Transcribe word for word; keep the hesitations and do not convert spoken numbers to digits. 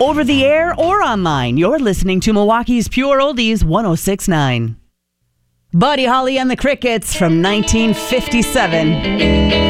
Over the air or online, you're listening to Milwaukee's Pure Oldies one oh six point nine. Buddy Holly and the Crickets from nineteen fifty-seven.